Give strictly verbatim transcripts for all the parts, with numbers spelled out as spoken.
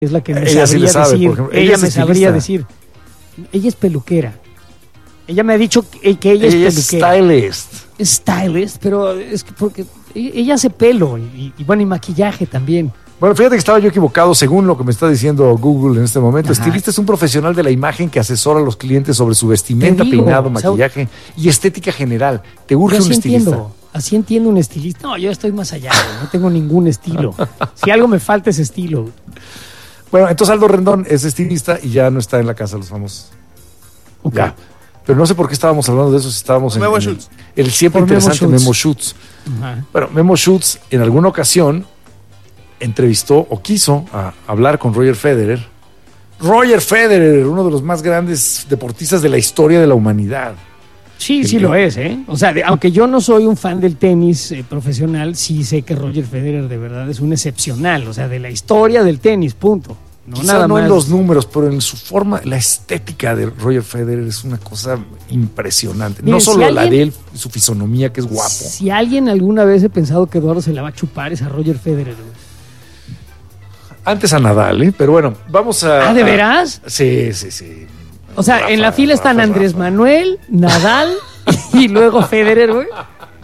es la que me ella sabría sí le sabe, decir. por ejemplo. Ella, Ella es me sabría estilista. decir. Ella es peluquera. Ella me ha dicho que, que ella, Ella es es peluquera. stylist. Es stylist, pero es que porque ella hace pelo y, y bueno, y maquillaje también. Bueno, fíjate que estaba yo equivocado según lo que me está diciendo Google en este momento. Ajá. Estilista es un profesional de la imagen que asesora a los clientes sobre su vestimenta, Te digo, peinado, o sea, maquillaje y estética general. ¿Te urge Yo un así estilista? entiendo, así entiendo un estilista. No, yo estoy más allá, güey, no tengo ningún estilo. Si algo me falta es estilo. Bueno, entonces Aldo Rendón es estilista y ya no está en la casa de los famosos. Ok. Ya. Pero no sé por qué estábamos hablando de eso si estábamos en, Memo en Schutz. el, el siempre Por Memo interesante Schutz. Memo Schutz. Ajá. Bueno, Memo Schutz en alguna ocasión entrevistó o quiso a, hablar con Roger Federer. Roger Federer, uno de los más grandes deportistas de la historia de la humanidad. Sí, sí lo es, ¿eh? O sea, de- aunque yo no soy un fan del tenis eh, profesional, sí sé que Roger Federer de verdad es un excepcional, o sea, de la historia del tenis, punto. No Quizá nada no más. en los números, pero en su forma, la estética de Roger Federer es una cosa impresionante. Miren, no si solo la alguien- de él, su fisonomía, que es guapo. Si alguien alguna vez he pensado que Eduardo se la va a chupar es a Roger Federer. güey. Antes a Nadal, ¿eh? Pero bueno, vamos a... ¿Ah, de veras? Sí, sí, sí. O sea, Rafa, en la fila están Rafa, Andrés Rafa. Manuel, Nadal y luego Federer, güey.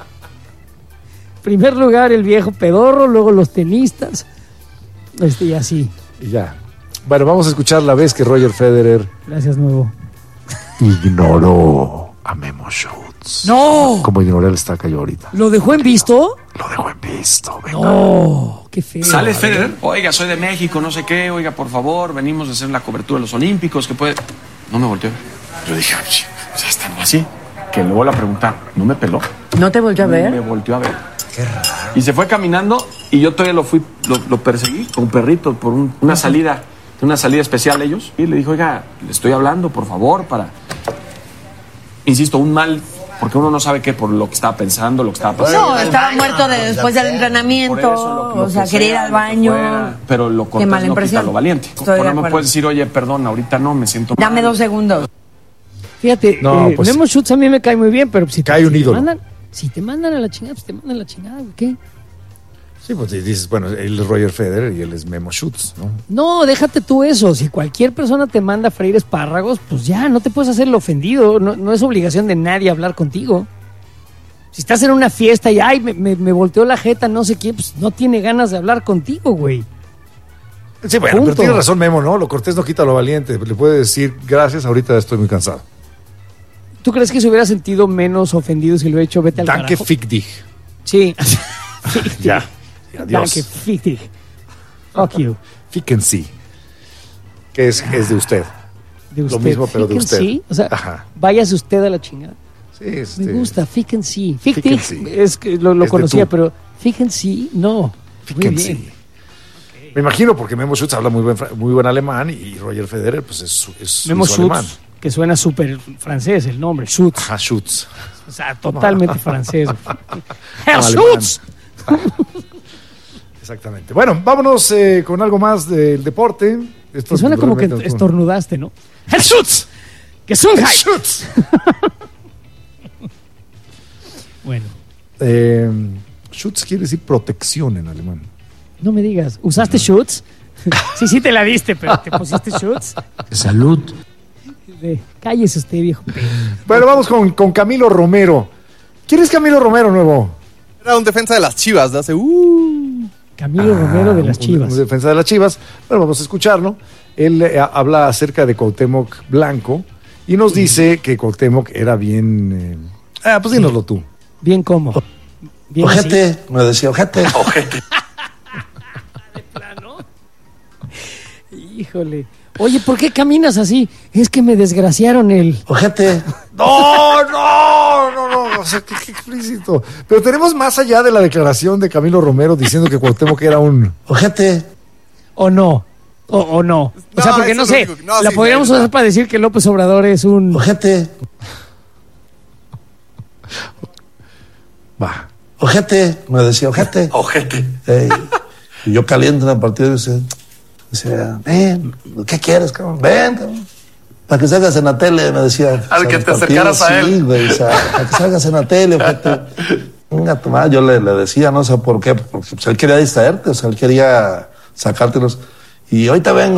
Primer lugar el viejo pedorro, luego los tenistas, este y así. Y ya. Bueno, vamos a escuchar la vez que Roger Federer Gracias, nuevo. ignoró a Memo Schutz. ¡No! Como ignoré el estaca yo ahorita. ¿Lo dejó en visto? Lo dejó en visto, venga. ¡No! ¡Qué feo! Sale Federer, oiga, soy de México, no sé qué, oiga, por favor, venimos a hacer la cobertura de los Olímpicos, que puede... No me volteó. Yo dije, "Ay, o sea, está así. Que luego la pregunta, ¿no me peló? ¿No te volvió a ver? Me volteó a ver. Qué raro. Y se fue caminando y yo todavía lo fui, lo, lo perseguí con perrito por un- una salida, una salida especial ellos. Y le dijo, oiga, le estoy hablando, por favor, para... Insisto, un mal, porque uno no sabe qué, por lo que estaba pensando, lo que estaba pasando. No, estaba muerto de- después del Por entrenamiento, eso, lo- lo o sea, que quería ir sea, al lo que baño. fuera, pero lo Qué cortés mala no impresión. quita lo valiente. Estoy de Pero no me acuerdo. puedes decir, oye, perdón, ahorita no, me siento Dame mal. dos segundos. Fíjate, No, eh, pues- Memo Schutz a mí me cae muy bien, pero si te, Cae un si te ídolo. mandan, si te mandan a la chingada, pues te mandan a la chingada, güey, ¿qué? Sí, pues y dices, bueno, él es Roger Federer y él es Memo Schutz, ¿no? No, déjate tú eso. Si cualquier persona te manda a freír espárragos, pues ya, no te puedes hacer el ofendido. No, no es obligación de nadie hablar contigo. Si estás en una fiesta y, ay, me, me, me volteó la jeta, no sé quién, pues no tiene ganas de hablar contigo, güey. Sí, bueno, Punto. pero tiene razón Memo, ¿no? Lo cortés no quita lo valiente. Le puede decir, gracias, ahorita estoy muy cansado. ¿Tú crees que se hubiera sentido menos ofendido si le hubiera hecho vete al Danke, carajo? fick dich. Sí. Fick dich. Ya. Adiós. Danke, fick dich. Fuck you. Ficken sí. Que es, es de usted. De usted. Lo mismo, pero de Ficken usted. sí. O sea, Ajá. váyase usted a la chingada. Sí, este, Me gusta, ficken sí. Fick Ficken dich sí. es que lo, lo Es de conocía, tú. pero ficken sí, no. Muy Ficken bien. sí. Me imagino porque Memo Schutz habla muy buen, fra- muy buen alemán y Roger Federer, pues es, es Memo suizo alemán. Schutz, que suena súper francés el nombre, Schutz. Ajá, Schutz. O sea, totalmente francés. Herr Alemán. Schutz. Exactamente. Bueno, vámonos eh, con algo más del deporte. Esto Te suena como que realmente- estornudaste, ¿no? Herr Schutz. Gesundheit. Schutz. Bueno, Eh, Schutz quiere decir protección en alemán. no me digas, ¿usaste Schutz? Sí, sí te la diste, pero te pusiste Schutz. Salud. De, cállese usted, viejo. Bueno, vamos con, con Camilo Romero. ¿Quién es Camilo Romero nuevo? Era un defensa de las Chivas de hace... Uh, Camilo Romero de las Ah, un- Chivas. Un defensa de las Chivas. Bueno, vamos a escucharlo. Él eh, habla acerca de Cuauhtémoc Blanco y nos dice que Cuauhtémoc era bien... eh, Ah, pues dínoslo tú. Bien como. Bien así. Ojete, me decía, ojete. Híjole. Oye, ¿por qué caminas así? Es que me desgraciaron el... Ojete. No, no, no, no, o sea, qué, qué explícito. Pero tenemos más allá de la declaración de Camilo Romero diciendo que Cuauhtémoc era un... Ojete. ¿O no? ¿O, o no? O No, sea, porque eso no es sé, lo único que- no, la sí, podríamos sí, usar sí. para decir que López Obrador es un... Ojete. Va. Ojete, me decía, ojete. Ojete. Ey, y yo caliente en el partido y decía, decía, ven, ¿qué quieres, cabrón? Ven, cabrón. Para que salgas en la tele, me decía. Al O sea, que los te partidos, acercaras a sí, él. güey, o sea, para que salgas en la tele, ojete. Venga, tu madre, yo le, le decía, no sé por qué, porque pues, él quería distraerte, o sea, él quería sacártelos. Y ahorita vengo.